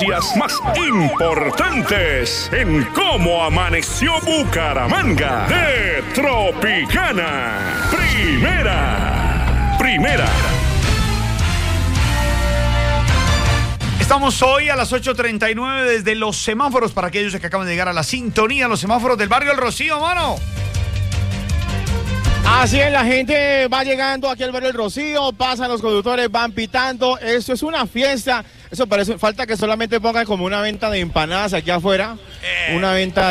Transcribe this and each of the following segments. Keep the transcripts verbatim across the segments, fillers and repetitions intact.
noticias más importantes en cómo amaneció Bucaramanga de Tropicana. Primera, primera. Estamos hoy a las ocho treinta y nueve desde los semáforos para aquellos que acaban de llegar a la sintonía, los semáforos del barrio El Rocío, mano. Así es, la gente va llegando aquí al barrio El Rocío, pasan los conductores, van pitando, esto es una fiesta, eso parece, falta que solamente pongan como una venta de empanadas aquí afuera, eh. una venta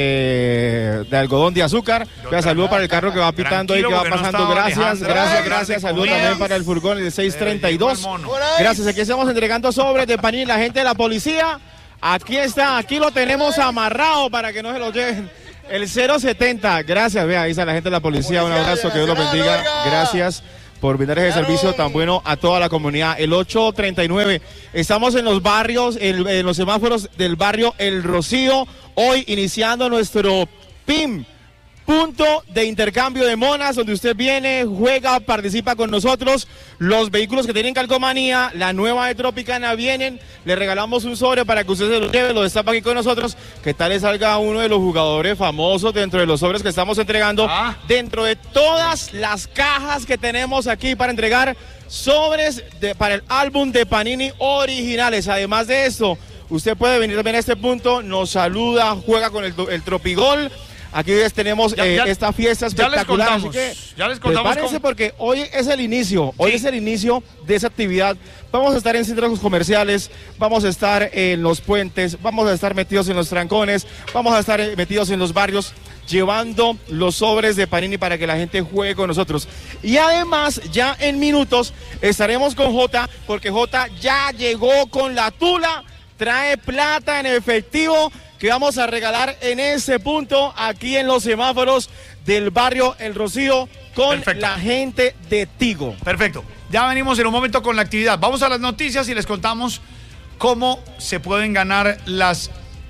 de, de algodón de azúcar. Ya, saludo para el carro que va pitando y que va pasando, no gracias, Alejandro. gracias, gracias, saludo también para el furgón de seis treinta y dos, gracias, aquí estamos entregando sobres de panini, la gente de la policía, aquí está, aquí lo tenemos amarrado para que no se lo lleven. El cero setenta, gracias, vea, dice la gente de la policía, un abrazo, que Dios los bendiga, gracias por brindar ese servicio tan bueno a toda la comunidad. El ocho treinta y nueve, estamos en los barrios, en, en los semáforos del barrio El Rocío, hoy iniciando nuestro P I M, punto de intercambio de monas, donde usted viene, juega, participa con nosotros. Los vehículos que tienen calcomanía, la nueva de Tropicana, vienen, le regalamos un sobre para que usted se lo lleve, lo destapa aquí con nosotros, que tal le salga uno de los jugadores famosos dentro de los sobres que estamos entregando, ah. dentro de todas las cajas que tenemos aquí para entregar sobres de, para el álbum de Panini originales. Además de esto, usted puede venir también a este punto, nos saluda, juega con el, el Tropigol. Aquí tenemos ya, eh, ya, esta fiesta espectacular, ya les contamos, así que ya les contamos prepárense porque hoy es el inicio, hoy sí. es el inicio de esa actividad. Vamos a estar en centros comerciales, vamos a estar en los puentes, vamos a estar metidos en los trancones, vamos a estar metidos en los barrios, llevando los sobres de Panini para que la gente juegue con nosotros. Y además, ya en minutos estaremos con Jota, porque Jota ya llegó con la tula, trae plata en efectivo, que vamos a regalar en ese punto, aquí en los semáforos del barrio El Rocío, con Perfecto. la gente de Tigo. Perfecto. Ya venimos en un momento con la actividad. Vamos a las noticias y les contamos cómo se pueden ganar las,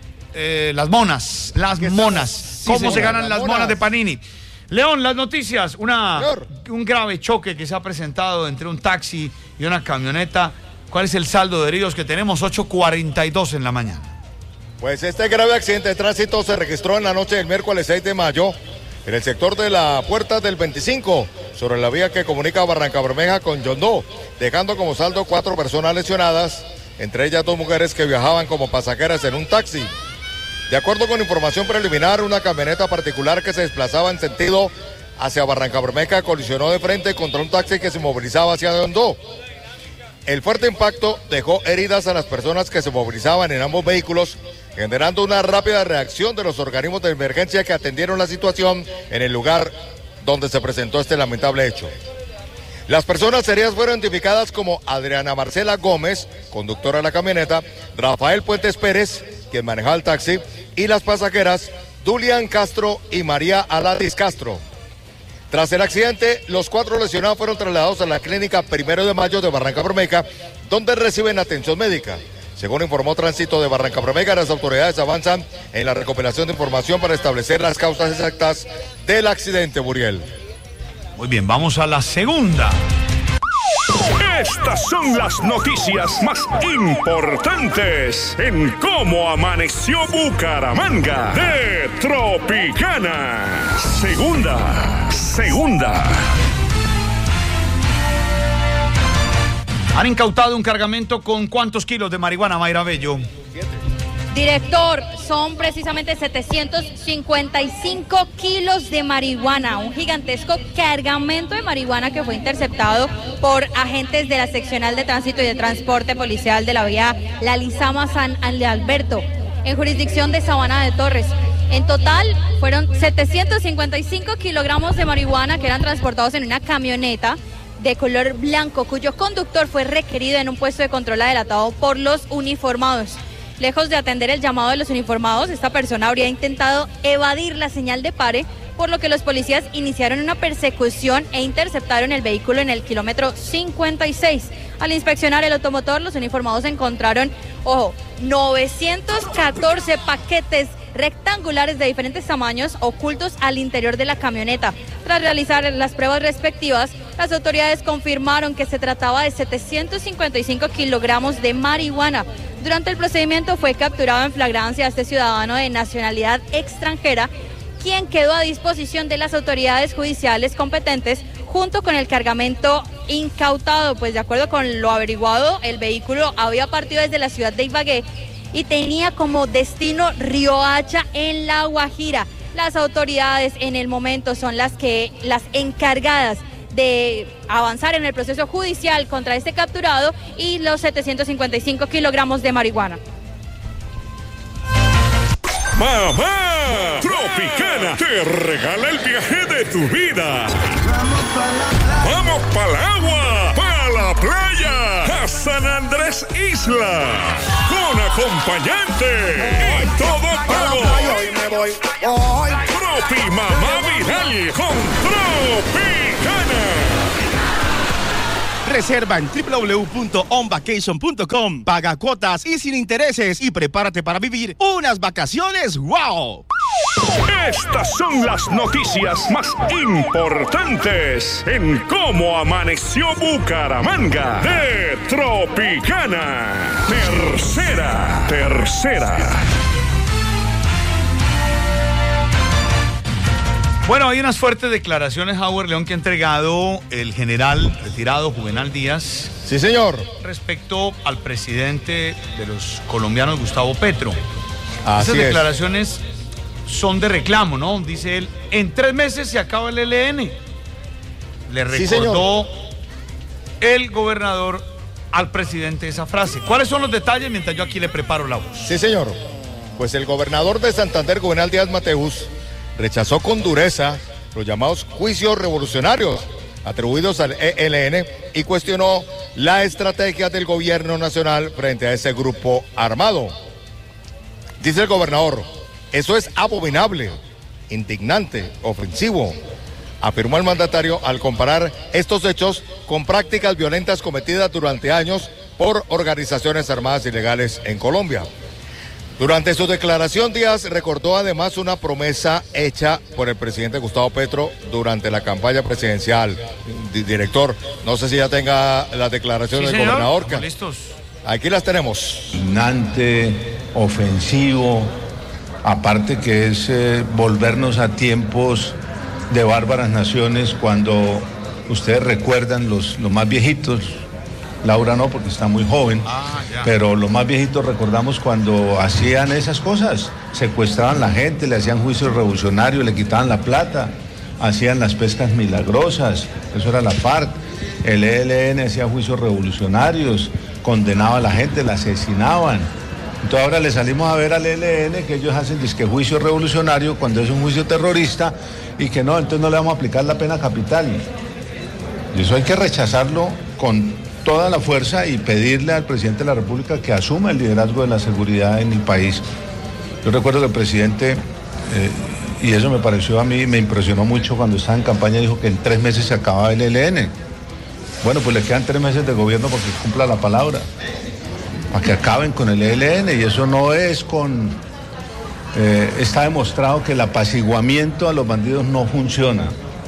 eh, las monas. Las monas. Sí, cómo señora, se ganan las, las monas. monas de Panini. León, las noticias. Una, un grave choque que se ha presentado entre un taxi y una camioneta. ¿Cuál es el saldo de heridos que tenemos? ocho cuarenta y dos en la mañana. Pues este grave accidente de tránsito se registró en la noche del miércoles seis de mayo en el sector de la Puerta del veinticinco, sobre la vía que comunica Barrancabermeja con Yondó, dejando como saldo cuatro personas lesionadas, entre ellas dos mujeres que viajaban como pasajeras en un taxi. De acuerdo con información preliminar, una camioneta particular que se desplazaba en sentido hacia Barrancabermeja colisionó de frente contra un taxi que se movilizaba hacia Yondó. El fuerte impacto dejó heridas a las personas que se movilizaban en ambos vehículos, generando una rápida reacción de los organismos de emergencia que atendieron la situación en el lugar donde se presentó este lamentable hecho. Las personas heridas fueron identificadas como Adriana Marcela Gómez, conductora de la camioneta, Rafael Puentes Pérez, quien manejaba el taxi, y las pasajeras Dulian Castro y María Aladis Castro. Tras el accidente, los cuatro lesionados fueron trasladados a la clínica Primero de Mayo de Barrancabermeja, donde reciben atención médica. Según informó Tránsito de Barrancabermeja, las autoridades avanzan en la recopilación de información para establecer las causas exactas del accidente, Buriel. Muy bien, vamos a la segunda. Estas son las noticias más importantes en cómo amaneció Bucaramanga de Tropicana. Segunda, segunda. Han incautado un cargamento con ¿cuántos kilos de marihuana, Mayra Bello? Director, son precisamente setecientos cincuenta y cinco kilos de marihuana, un gigantesco cargamento de marihuana que fue interceptado por agentes de la Seccional de Tránsito y de Transporte Policial de la vía La Lizama San Alberto, en jurisdicción de Sabana de Torres. En total fueron setecientos cincuenta y cinco kilogramos de marihuana que eran transportados en una camioneta de color blanco, cuyo conductor fue requerido en un puesto de control adelatado por los uniformados. Lejos de atender el llamado de los uniformados, esta persona habría intentado evadir la señal de pare, por lo que los policías iniciaron una persecución e interceptaron el vehículo en el kilómetro cincuenta y seis. Al inspeccionar el automotor, los uniformados encontraron, ojo, novecientos catorce paquetes rectangulares de diferentes tamaños ocultos al interior de la camioneta. Tras realizar las pruebas respectivas, las autoridades confirmaron que se trataba de setecientos cincuenta y cinco kilogramos de marihuana. Durante el procedimiento fue capturado en flagrancia este ciudadano de nacionalidad extranjera, quien quedó a disposición de las autoridades judiciales competentes junto con el cargamento incautado. Pues de acuerdo con lo averiguado, el vehículo había partido desde la ciudad de Ibagué y tenía como destino Riohacha en La Guajira. Las autoridades en el momento son las que las encargadas de avanzar en el proceso judicial contra este capturado y los setecientos cincuenta y cinco kilogramos de marihuana. Mamá Tropicana te regala el viaje de tu vida. Vamos para el agua, para la playa, a San Andrés Isla, con acompañante y todo pago. Tropi Mamá Viral con Tropicana. Reserva en doble u doble u doble u punto on vacation punto com. Paga cuotas y sin intereses y prepárate para vivir unas vacaciones ¡wow! Estas son las noticias más importantes en cómo amaneció Bucaramanga de Tropicana. Tercera, tercera. Bueno, hay unas fuertes declaraciones, Howard León, que ha entregado el general retirado Juvenal Díaz. Sí, señor. Respecto al presidente de los colombianos, Gustavo Petro. Así Esas es. declaraciones son de reclamo, ¿no? Dice él, en tres meses se acaba el E L N. Le recordó el gobernador al presidente esa frase. ¿Cuáles son los detalles mientras yo aquí le preparo la voz? Sí, señor. Pues el gobernador de Santander, Juvenal Díaz Mateus, rechazó con dureza los llamados juicios revolucionarios atribuidos al E L N y cuestionó la estrategia del gobierno nacional frente a ese grupo armado. Dice el gobernador, eso es abominable, indignante, ofensivo, afirmó el mandatario al comparar estos hechos con prácticas violentas cometidas durante años por organizaciones armadas ilegales en Colombia. Durante su declaración, Díaz recordó además una promesa hecha por el presidente Gustavo Petro durante la campaña presidencial. D- director, no sé si ya tenga las declaraciones Sí, del señor. gobernador. Estamos listos. Aquí las tenemos. Indignante, ofensivo, aparte que es eh, volvernos a tiempos de bárbaras naciones cuando ustedes recuerdan los, los más viejitos. Laura no, porque está muy joven, Ah, ya. pero los más viejitos recordamos cuando hacían esas cosas, secuestraban la gente, le hacían juicios revolucionarios, le quitaban la plata, hacían las pescas milagrosas, eso era la FARC, el E L N hacía juicios revolucionarios, condenaba a la gente, la asesinaban. Entonces ahora le salimos a ver al E L N que ellos hacen disque juicio revolucionario cuando es un juicio terrorista y que no, entonces no le vamos a aplicar la pena capital. Y eso hay que rechazarlo con toda la fuerza y pedirle al presidente de la República que asuma el liderazgo de la seguridad en el país. Yo recuerdo que el presidente, eh, y eso me pareció a mí, me impresionó mucho cuando estaba en campaña, dijo que en tres meses se acababa el E L N. Bueno, pues le quedan tres meses de gobierno para que cumpla la palabra, para que acaben con el E L N, y eso no es con... Eh, está demostrado que el apaciguamiento a los bandidos no funciona.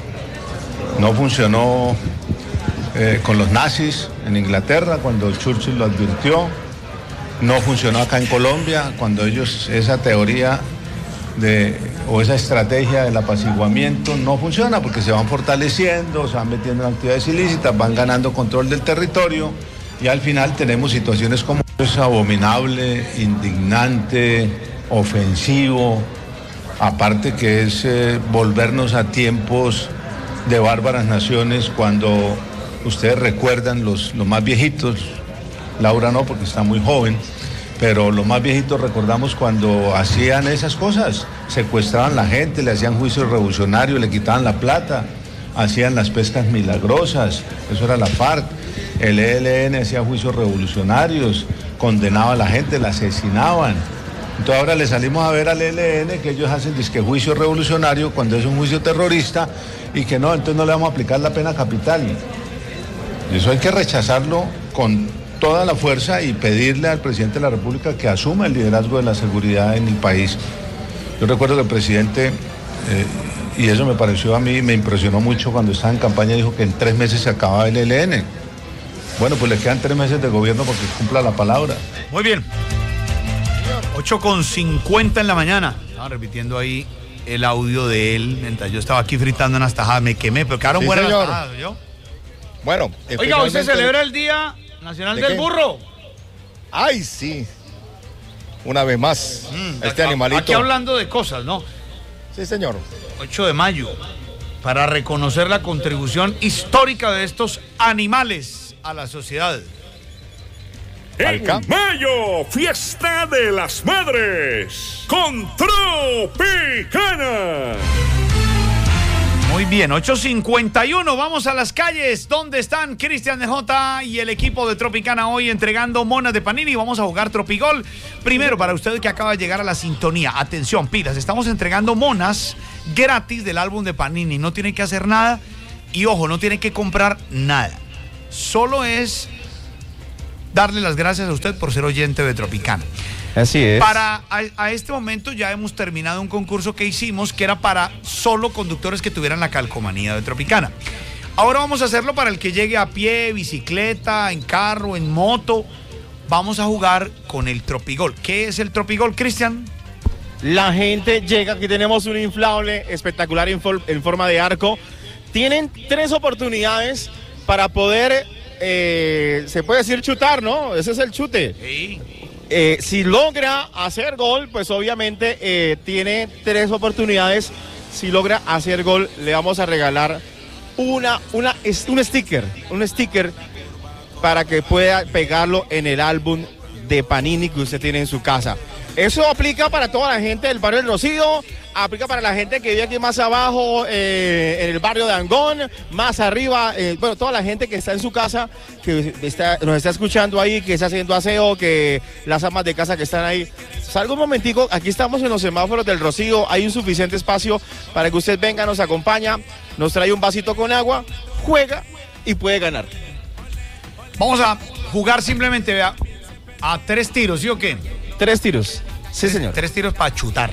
No funcionó eh, con los nazis en Inglaterra cuando Churchill lo advirtió. No funcionó acá en Colombia cuando ellos, esa teoría de, o esa estrategia del apaciguamiento no funciona porque se van fortaleciendo, se van metiendo en actividades ilícitas, van ganando control del territorio y al final tenemos situaciones como es abominable, indignante, ofensivo, aparte que es eh, volvernos a tiempos de bárbaras naciones cuando ustedes recuerdan los, los más viejitos, Laura no porque está muy joven, pero los más viejitos recordamos cuando hacían esas cosas, secuestraban la gente, le hacían juicios revolucionarios, le quitaban la plata, hacían las pescas milagrosas, eso era la FARC, el E L N hacía juicios revolucionarios, condenaba a la gente, la asesinaban. Entonces ahora le salimos a ver al E L N que ellos hacen disque juicio revolucionario cuando es un juicio terrorista y que no, entonces no le vamos a aplicar la pena capital. Y eso hay que rechazarlo con toda la fuerza y pedirle al presidente de la República que asuma el liderazgo de la seguridad en el país. Yo recuerdo que el presidente, eh, y eso me pareció a mí, me impresionó mucho cuando estaba en campaña, dijo que en tres meses se acababa el E L N. Bueno, pues le quedan tres meses de gobierno porque cumpla la palabra. Muy bien. ocho con cincuenta en la mañana. Estaba repitiendo ahí el audio de él mientras yo estaba aquí fritando unas tajadas. Me quemé, pero quedaron Sí, buenas señor. las tajadas, ¿yo? Bueno, Oiga, hoy se finalmente- celebra el Día Nacional ¿De del qué? Burro. Ay, sí. Una vez más, Mm, este a- animalito. Aquí hablando de cosas, ¿no? Sí, señor. ocho de mayo, para reconocer la contribución histórica de estos animales a la sociedad. En Alca. mayo, fiesta de las madres con Tropicana. Muy bien, ocho cincuenta y uno, vamos a las calles. ¿Dónde están Cristian de Jota y el equipo de Tropicana hoy entregando monas de Panini? Vamos a jugar Tropigol. Primero, para usted que acaba de llegar a la sintonía, atención, pilas, estamos entregando monas gratis del álbum de Panini. No tiene que hacer nada y, ojo, no tiene que comprar nada. Solo es darle las gracias a usted por ser oyente de Tropicana. Así es. Para a, a este momento ya hemos terminado un concurso que hicimos que era para solo conductores que tuvieran la calcomanía de Tropicana. Ahora vamos a hacerlo para el que llegue a pie, bicicleta, en carro, en moto. Vamos a jugar con el Tropigol. ¿Qué es el Tropigol, Cristian? La gente llega, aquí tenemos un inflable espectacular en, for- en forma de arco. Tienen tres oportunidades para poder, eh, se puede decir chutar, ¿no? Ese es el chute. Sí. Eh, si logra hacer gol, pues obviamente eh, tiene tres oportunidades. Si logra hacer gol, le vamos a regalar una, una, es- un sticker, un sticker para que pueda pegarlo en el álbum de Panini que usted tiene en su casa. Eso aplica para toda la gente del barrio del Rocío, aplica para la gente que vive aquí más abajo, eh, en el barrio de Angón, más arriba, eh, bueno, toda la gente que está en su casa, que está, nos está escuchando ahí, que está haciendo aseo, que las amas de casa que están ahí. Salga un momentico, aquí estamos en los semáforos del Rocío, hay un suficiente espacio para que usted venga, nos acompaña, nos trae un vasito con agua, juega y puede ganar. Vamos a jugar simplemente, vea, a tres tiros, ¿sí o qué? Tres tiros. Sí, Tres- señor. Tres tiros para chutar.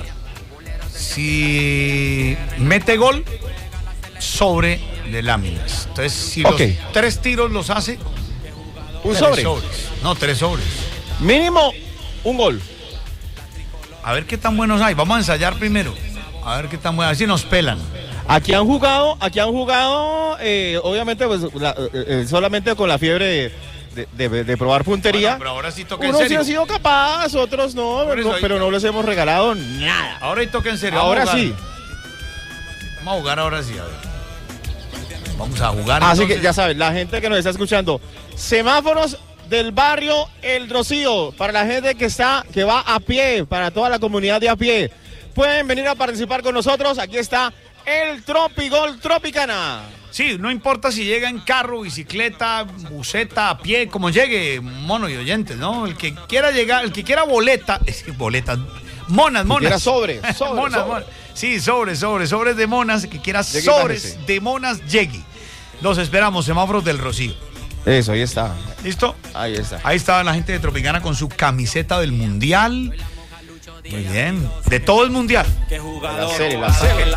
Si mete gol, sobre de láminas. Entonces, si los Ok. tres tiros los hace, Un tres sobre. sobres. No, tres sobres. Mínimo un gol. A ver qué tan buenos hay. Vamos a ensayar primero. A ver qué tan buenos. A ver si nos pelan. Aquí han jugado, aquí han jugado, eh, obviamente, pues la- eh, eh, solamente con la fiebre de, de- de- de probar puntería. Bueno, pero ahora sí toca en Unos sí serio. han sido capaz, otros no, Por eso no, ahí- pero no les hemos regalado nada. Ahora sí toca en serio. Ahora Vamos a sí. jugar. Vamos a jugar ahora sí. A ver. Vamos a jugar. Así entonces. que ya saben, la gente que nos está escuchando, semáforos del barrio El Rocío, para la gente que está, que va a pie, para toda la comunidad de a pie, pueden venir a participar con nosotros. Aquí está el Tropigol Tropicana. Sí, no importa si llega en carro, bicicleta, buseta, a pie, como llegue, mono y oyentes, ¿no? El que quiera llegar, el que quiera boleta, es que boletas, monas, monas. quiera sobre, sobre, monas, sobre. monas. Sí, sobres, sobres, sobres de monas, el que quiera Llegue y sobres bájese. de monas, llegue. Los esperamos, semáforos del Rocío. Eso, ahí está. ¿Listo? Ahí está. Ahí estaba la gente de Tropicana con su camiseta del Mundial. Muy bien. De todo el Mundial. La serie, la serie.